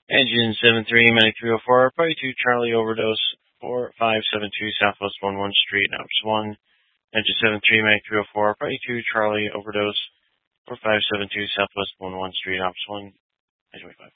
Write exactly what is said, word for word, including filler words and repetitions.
Engine seven three, Medic three oh four, Party two, Charlie overdose, four five seven two Southwest one one Street, Ops one. Engine seven three, Medic three oh four, Party two, Charlie overdose, four five seven two Southwest one one Street, Ops one. Engine five.